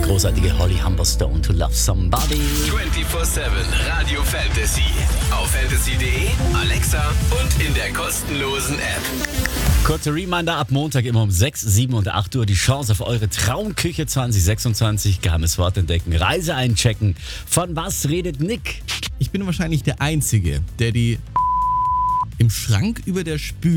großartige Holly Humberstone, To Love Somebody. 24/7 Radio Fantasy. Auf fantasy.de, Alexa und in der kostenlosen App. Kurze Reminder, ab Montag immer um 6, 7 und 8 Uhr die Chance auf eure Traumküche 2026. Geheimes Wort entdecken, Reise einchecken. Von was redet Nick? Ich bin wahrscheinlich der Einzige, der die im Schrank über der Spüle